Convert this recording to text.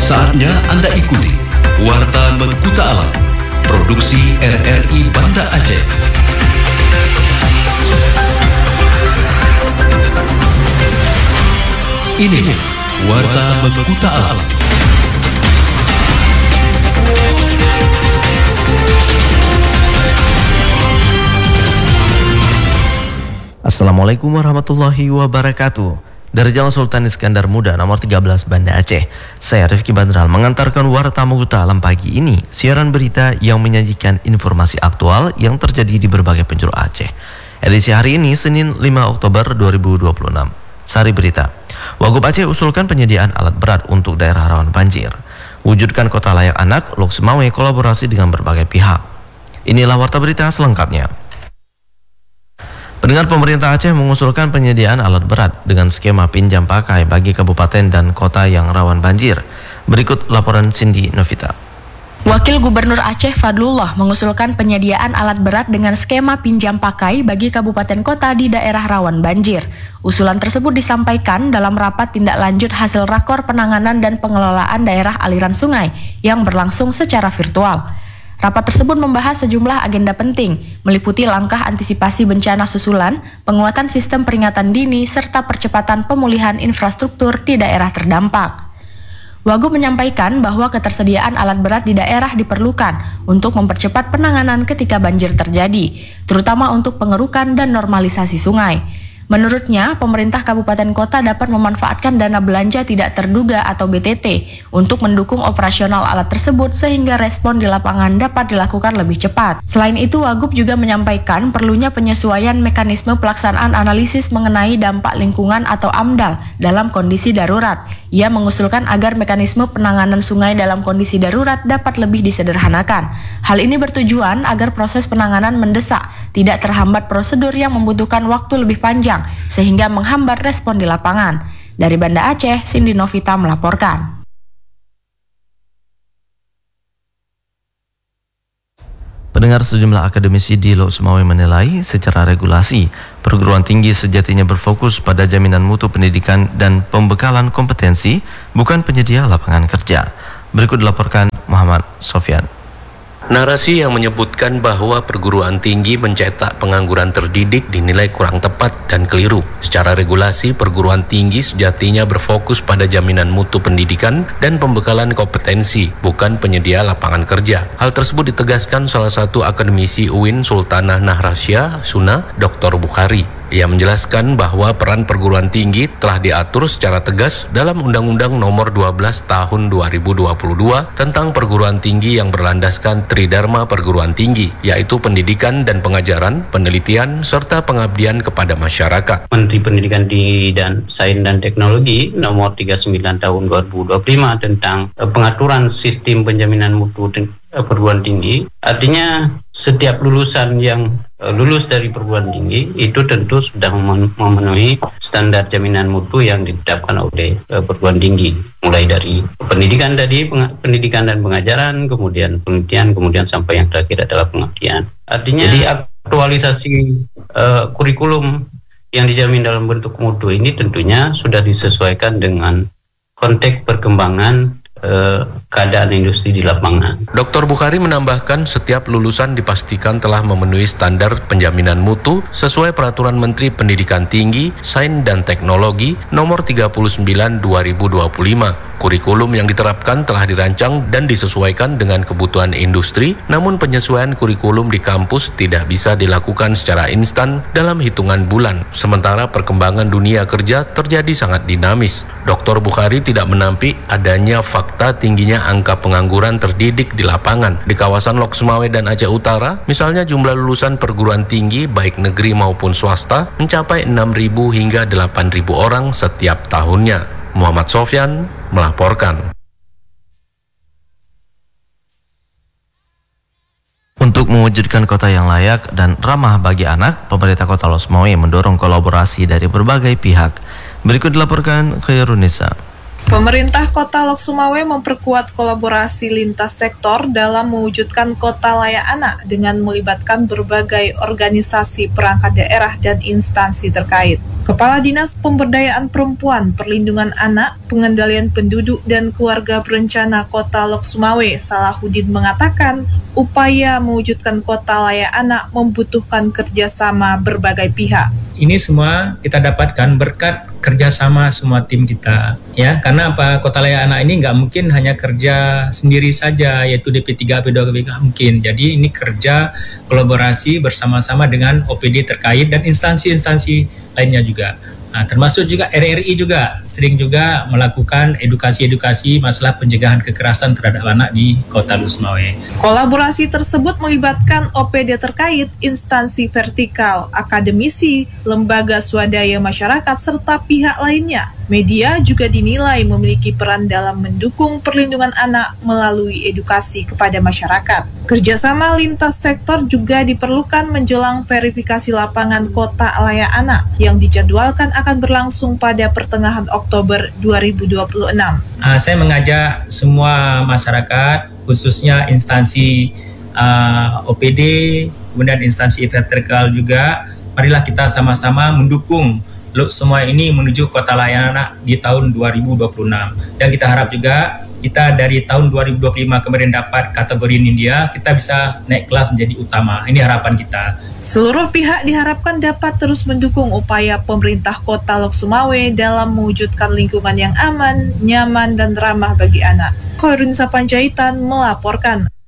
Saatnya Anda ikuti Warta Mengkuta Alam, produksi RRI Banda Aceh. Ini Warta Mengkuta Alam. Assalamualaikum warahmatullahi wabarakatuh. Dari Jalan Sultan Iskandar Muda nomor 13 Banda Aceh, saya Rifki Badral mengantarkan Warta Mengkuta Alam pagi ini, siaran berita yang menyajikan informasi aktual yang terjadi di berbagai penjuru Aceh. Edisi hari ini Senin 5 Oktober 2026. Sari berita. Wagub Aceh usulkan penyediaan alat berat untuk daerah rawan banjir. Wujudkan kota layak anak, Lok Semawe kolaborasi dengan berbagai pihak. Inilah warta berita selengkapnya. Pendengar, pemerintah Aceh mengusulkan penyediaan alat berat dengan skema pinjam pakai bagi kabupaten dan kota yang rawan banjir. Berikut laporan Cindy Novita. Wakil Gubernur Aceh Fadlullah mengusulkan penyediaan alat berat dengan skema pinjam pakai bagi kabupaten kota di daerah rawan banjir. Usulan tersebut disampaikan dalam rapat tindak lanjut hasil rakor penanganan dan pengelolaan daerah aliran sungai yang berlangsung secara virtual. Rapat tersebut membahas sejumlah agenda penting, meliputi langkah antisipasi bencana susulan, penguatan sistem peringatan dini, serta percepatan pemulihan infrastruktur di daerah terdampak. Wagub menyampaikan bahwa ketersediaan alat berat di daerah diperlukan untuk mempercepat penanganan ketika banjir terjadi, terutama untuk pengerukan dan normalisasi sungai. Menurutnya, pemerintah kabupaten kota dapat memanfaatkan dana belanja tidak terduga atau BTT untuk mendukung operasional alat tersebut sehingga respon di lapangan dapat dilakukan lebih cepat. Selain itu, Wagub juga menyampaikan perlunya penyesuaian mekanisme pelaksanaan analisis mengenai dampak lingkungan atau AMDAL dalam kondisi darurat. Ia mengusulkan agar mekanisme penanganan sungai dalam kondisi darurat dapat lebih disederhanakan. Hal ini bertujuan agar proses penanganan mendesak, tidak terhambat prosedur yang membutuhkan waktu lebih panjang, sehingga menghambat respon di lapangan. Dari Banda Aceh, Cindy Novita melaporkan. Pendengar, sejumlah akademisi di Lok Semawe menilai secara regulasi, perguruan tinggi sejatinya berfokus pada jaminan mutu pendidikan dan pembekalan kompetensi, bukan penyedia lapangan kerja. Berikut dilaporkan Muhammad Sofyan. Narasi yang menyebutkan bahwa perguruan tinggi mencetak pengangguran terdidik dinilai kurang tepat dan keliru. Secara regulasi, perguruan tinggi sejatinya berfokus pada jaminan mutu pendidikan dan pembekalan kompetensi, bukan penyedia lapangan kerja. Hal tersebut ditegaskan salah satu akademisi UIN Sultanah Nahrasya, Suna, Dr. Bukhari. Ia menjelaskan bahwa peran perguruan tinggi telah diatur secara tegas dalam Undang-Undang Nomor 12 Tahun 2022 tentang perguruan tinggi yang berlandaskan Tridharma Perguruan Tinggi, yaitu pendidikan dan pengajaran, penelitian, serta pengabdian kepada masyarakat. Menteri Pendidikan Tinggi dan Sains dan Teknologi Nomor 39 Tahun 2025 tentang pengaturan sistem penjaminan mutu perguruan tinggi, artinya setiap lulusan yang lulus dari perguruan tinggi itu tentu sudah memenuhi standar jaminan mutu yang ditetapkan oleh perguruan tinggi, mulai dari pendidikan tadi, pendidikan dan pengajaran, kemudian penelitian, kemudian sampai yang terakhir adalah pengabdian. Artinya jadi aktualisasi kurikulum yang dijamin dalam bentuk mutu ini tentunya sudah disesuaikan dengan konteks perkembangan keadaan industri di lapangan. Dr. Bukhari menambahkan setiap lulusan dipastikan telah memenuhi standar penjaminan mutu sesuai Peraturan Menteri Pendidikan Tinggi, Sains dan Teknologi Nomor 39 2025. Kurikulum yang diterapkan telah dirancang dan disesuaikan dengan kebutuhan industri, namun penyesuaian kurikulum di kampus tidak bisa dilakukan secara instan dalam hitungan bulan. Sementara perkembangan dunia kerja terjadi sangat dinamis. Dr. Bukhari tidak menampik adanya fakta tingginya angka pengangguran terdidik di lapangan. Di kawasan Lok Semawe dan Aceh Utara, misalnya jumlah lulusan perguruan tinggi baik negeri maupun swasta mencapai 6.000 hingga 8.000 orang setiap tahunnya. Muhammad Sofyan melaporkan. Untuk mewujudkan kota yang layak dan ramah bagi anak, pemerintah Kota Lok Semawe mendorong kolaborasi dari berbagai pihak. Berikut dilaporkan Khairunisa. Pemerintah Kota Lok Sumawe memperkuat kolaborasi lintas sektor dalam mewujudkan kota layak anak dengan melibatkan berbagai organisasi perangkat daerah dan instansi terkait. Kepala Dinas Pemberdayaan Perempuan, Perlindungan Anak, Pengendalian Penduduk dan Keluarga Berencana Kota Lok Sumawe, Salahuddin mengatakan, upaya mewujudkan kota layak anak membutuhkan kerjasama berbagai pihak. Ini semua kita dapatkan berkat kerjasama semua tim kita, ya. Karena apa? Kota layak anak ini nggak mungkin hanya kerja sendiri saja, yaitu DP3, AP2, nggak mungkin. Jadi ini kerja kolaborasi bersama-sama dengan OPD terkait dan instansi-instansi lainnya juga. Nah, termasuk juga RRI juga sering juga melakukan edukasi masalah pencegahan kekerasan terhadap anak di Kota Lok Sumawe. Kolaborasi tersebut melibatkan OPD terkait, instansi vertikal, akademisi, lembaga swadaya masyarakat, serta pihak lainnya. Media juga dinilai memiliki peran dalam mendukung perlindungan anak melalui edukasi kepada masyarakat. Kerjasama lintas sektor juga diperlukan menjelang verifikasi lapangan kota layak anak yang dijadwalkan akan berlangsung pada pertengahan Oktober 2026. Saya mengajak semua masyarakat, khususnya instansi OPD, kemudian instansi vertikal juga, marilah kita sama-sama mendukung Lok Sumawe ini menuju kota layak anak di tahun 2026. Dan kita harap juga kita dari tahun 2025 kemarin dapat kategori India, kita bisa naik kelas menjadi utama. Ini harapan kita. Seluruh pihak diharapkan dapat terus mendukung upaya pemerintah Kota Lok Sumawe dalam mewujudkan lingkungan yang aman, nyaman, dan ramah bagi anak. Khoirunisa Panjaitan melaporkan.